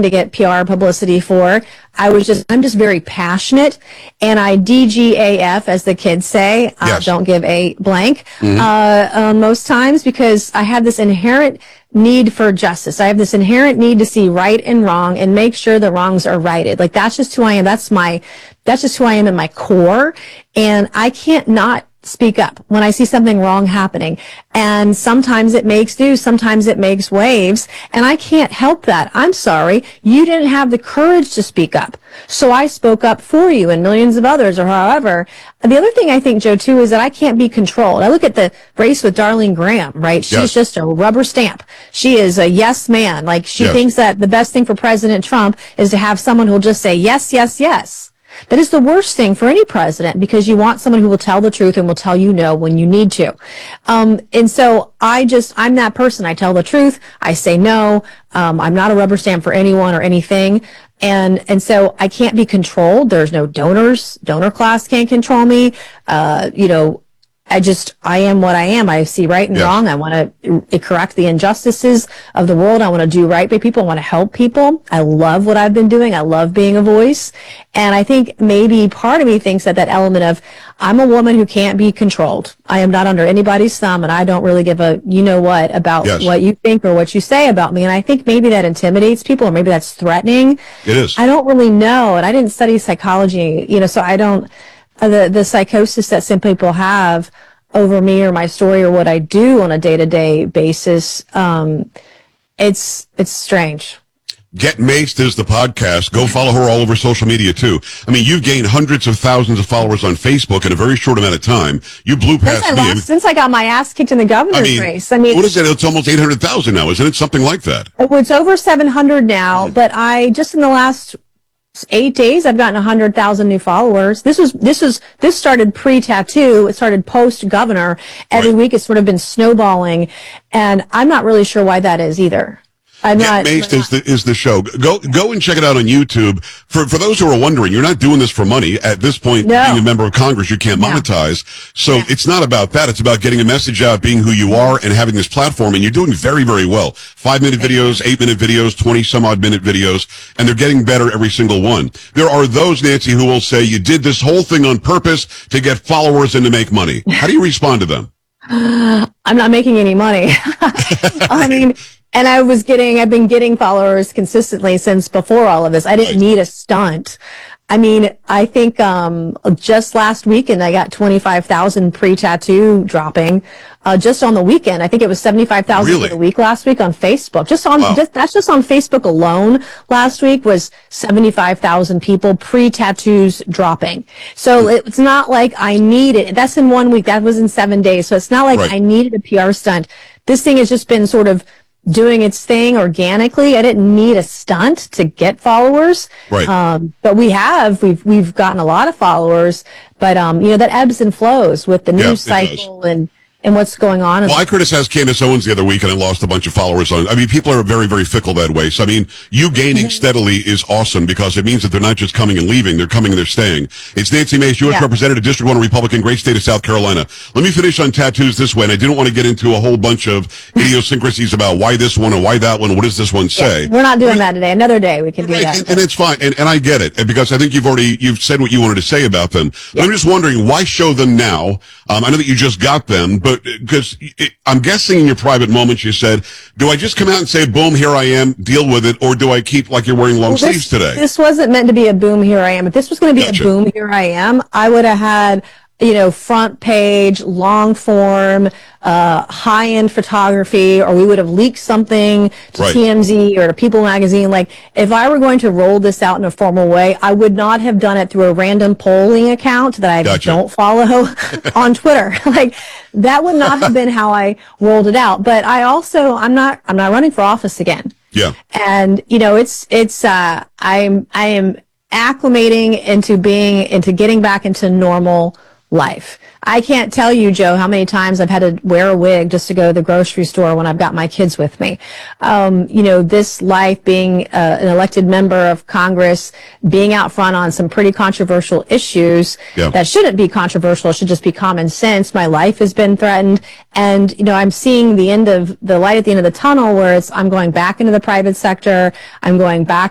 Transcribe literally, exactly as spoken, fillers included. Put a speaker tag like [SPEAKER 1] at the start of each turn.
[SPEAKER 1] to get P R publicity for. I was just, I'm just very passionate, and I D G A F, as the kids say. Uh,
[SPEAKER 2] Yes.
[SPEAKER 1] Don't give a blank
[SPEAKER 2] Mm-hmm.
[SPEAKER 1] uh, uh, most times, because I have this inherent need for justice. I have this inherent need to see right and wrong and make sure the wrongs are righted. Like, that's just who I am. That's my, that's just who I am in my core. And I can't not speak up when I see something wrong happening. And sometimes it makes news, sometimes it makes waves, and I can't help that. I'm sorry. You didn't have the courage to speak up. So I spoke up for you and millions of others, or however. The other thing I think, Joe, too, is that I can't be controlled. I look at the race with Darlene Graham, right? She's
[SPEAKER 2] Yes.
[SPEAKER 1] just a rubber stamp. She is a yes man. Like, she
[SPEAKER 2] Yes.
[SPEAKER 1] thinks that the best thing for President Trump is to have someone who'll just say yes, yes, yes. That is the worst thing for any president, because you want someone who will tell the truth and will tell you no when you need to. Um, and so I just, I'm that person. I tell the truth. I say no. Um, I'm not a rubber stamp for anyone or anything. And, and so I can't be controlled. There's no donors. Donor class can't control me. Uh, you know, I just, I am what I am. I see right and
[SPEAKER 2] Yes.
[SPEAKER 1] wrong. I want to correct the injustices of the world. I want to do right by people. I want to help people. I love what I've been doing. I love being a voice. And I think maybe part of me thinks that that element of, I'm a woman who can't be controlled. I am not under anybody's thumb, and I don't really give a you know what about
[SPEAKER 2] Yes.
[SPEAKER 1] what you think or what you say about me. And I think maybe that intimidates people, or maybe that's threatening.
[SPEAKER 2] It is.
[SPEAKER 1] I don't really know. And I didn't study psychology, you know, so I don't, uh, the, the psychosis that some people have over me or my story or what I do on a day-to-day basis, um, it's, it's strange.
[SPEAKER 2] Get Maced is the podcast. Go follow her all over social media, too. I mean, you've gained hundreds of thousands of followers on Facebook in a very short amount of time. You blew
[SPEAKER 1] Since
[SPEAKER 2] past
[SPEAKER 1] I,
[SPEAKER 2] me.
[SPEAKER 1] lost, since I got my ass kicked in the governor's
[SPEAKER 2] I mean,
[SPEAKER 1] race. I mean,
[SPEAKER 2] what is it? It's almost eight hundred thousand now, isn't it? Something like that.
[SPEAKER 1] it's over seven hundred now, but I, just in the last eight days, I've gotten one hundred thousand new followers. This was, this was, this started pre-tattoo. It started post-governor. Every
[SPEAKER 2] Right.
[SPEAKER 1] week it's sort of been snowballing, and I'm not really sure why that is either. I'm
[SPEAKER 2] Get
[SPEAKER 1] not.
[SPEAKER 2] Maced is the is the show. Go go and check it out on YouTube. For for those who are wondering, you're not doing this for money. At this point,
[SPEAKER 1] No.
[SPEAKER 2] being a member of Congress, you can't
[SPEAKER 1] No.
[SPEAKER 2] monetize. So
[SPEAKER 1] Yeah.
[SPEAKER 2] it's not about that. It's about getting a message out, being who you are, and having this platform. And you're doing very, very well. Five minute videos, eight minute videos, twenty some odd minute videos, and they're getting better every single one. There are those, Nancy, who will say you did this whole thing on purpose to get followers and to make money. How do you respond to them?
[SPEAKER 1] I'm not making any money. I mean, and I was getting, I've been getting followers consistently since before all of this. I didn't
[SPEAKER 2] Right.
[SPEAKER 1] need a stunt. I mean, I think um, just last weekend I got twenty-five thousand pre-tattoo dropping. Uh, just on the weekend, I think it was seventy-five thousand
[SPEAKER 2] Really?
[SPEAKER 1] for the week last week on Facebook. Just on,
[SPEAKER 2] Wow.
[SPEAKER 1] just, that's just on Facebook alone. Last week was seventy-five thousand people pre-tattoos dropping. So it's not like I need it. That's in one week. That was in seven days. So it's not like
[SPEAKER 2] Right.
[SPEAKER 1] I needed a P R stunt. This thing has just been sort of doing its thing organically. I didn't need a stunt to get followers.
[SPEAKER 2] Right.
[SPEAKER 1] Um, but we have, we've, we've gotten a lot of followers, but, um, you know, that ebbs and flows with the
[SPEAKER 2] Yeah,
[SPEAKER 1] news
[SPEAKER 2] it does.
[SPEAKER 1] cycle and, and what's going on.
[SPEAKER 2] Well, I criticized Candace Owens the other week, and I lost a bunch of followers on. I mean, people are very, very fickle that way. So, I mean, you gaining steadily is awesome because it means that they're not just coming and leaving; they're coming and they're staying. It's Nancy Mace, U S
[SPEAKER 1] Yeah.
[SPEAKER 2] Representative, District One Republican, great state of South Carolina. Let me finish on tattoos this way, and I didn't want to get into a whole bunch of idiosyncrasies about why this one or why that one. What does this one say?
[SPEAKER 1] We're not doing that today. Another day we can do
[SPEAKER 2] Right,
[SPEAKER 1] that.
[SPEAKER 2] and, and it's fine, and, and I get it, and because I think you've already you've said what you wanted to say about them. But I'm just wondering why show them now. Um, I know that you just got them, but because I'm guessing in your private moments you said, "Do I just come out and say, boom, here I am, deal with it, or do I keep like you're wearing long
[SPEAKER 1] Well,
[SPEAKER 2] sleeves
[SPEAKER 1] this,
[SPEAKER 2] today?"
[SPEAKER 1] This wasn't meant to be a boom, here I am. If this was going to be
[SPEAKER 2] Gotcha.
[SPEAKER 1] a boom, here I am, I would have had, you know, front page, long form, uh, high end photography, or we would have leaked something to
[SPEAKER 2] Right.
[SPEAKER 1] T M Z or to People magazine. Like, if I were going to roll this out in a formal way, I would not have done it through a random polling account that I
[SPEAKER 2] Gotcha.
[SPEAKER 1] don't follow on Twitter. Like, that would not have been how I rolled it out. But I also, I'm not, I'm not running for office again.
[SPEAKER 2] Yeah.
[SPEAKER 1] And, you know, it's, it's, uh, I'm, I am acclimating into being, into getting back into normal life. I can't tell you, Joe, how many times I've had to wear a wig just to go to the grocery store when I've got my kids with me. Um, you know, this life, being uh, an elected member of Congress, being out front on some pretty controversial issues
[SPEAKER 2] Yeah.
[SPEAKER 1] that shouldn't be controversial, it should just be common sense. My life has been threatened. And, you know, I'm seeing the end of the light at the end of the tunnel where it's, I'm going back into the private sector. I'm going back